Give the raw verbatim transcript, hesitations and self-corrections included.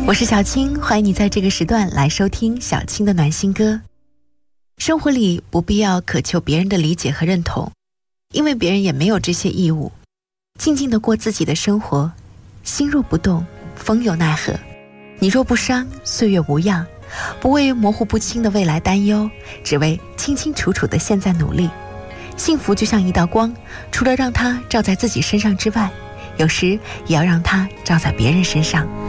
我是小青，欢迎你在这个时段来收听小青的暖心歌。生活里不必要渴求别人的理解和认同，因为别人也没有这些义务。静静地过自己的生活，心若不动，风有奈何。你若不伤，岁月无恙。不为模糊不清的未来担忧，只为清清楚楚的现在努力。幸福就像一道光，除了让它照在自己身上之外，有时也要让它照在别人身上。